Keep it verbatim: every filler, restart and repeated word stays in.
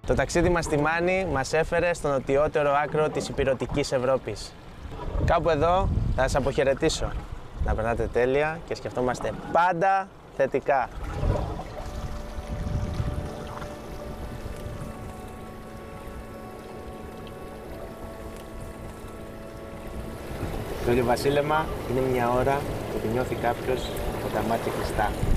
Το ταξίδι μας στη Μάνη μας έφερε στο νοτιότερο άκρο της ηπειρωτικής Ευρώπης. Κάπου εδώ θα σας αποχαιρετήσω. Να περνάτε τέλεια και σκεφτόμαστε πάντα θετικά. Το ηλιοβασίλεμα είναι μια ώρα που τη νιώθει κάποιος από τα μάτια κλειστά.